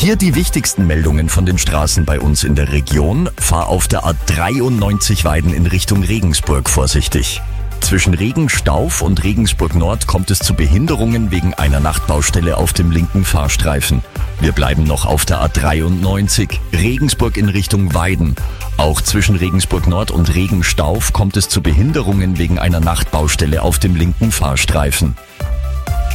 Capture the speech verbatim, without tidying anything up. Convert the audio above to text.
Hier die wichtigsten Meldungen von den Straßen bei uns in der Region. Fahr auf der A dreiundneunzig Weiden in Richtung Regensburg vorsichtig. Zwischen Regenstauf und Regensburg Nord kommt es zu Behinderungen wegen einer Nachtbaustelle auf dem linken Fahrstreifen. Wir bleiben noch auf der A dreiundneunzig, Regensburg in Richtung Weiden. Auch zwischen Regensburg Nord und Regenstauf kommt es zu Behinderungen wegen einer Nachtbaustelle auf dem linken Fahrstreifen.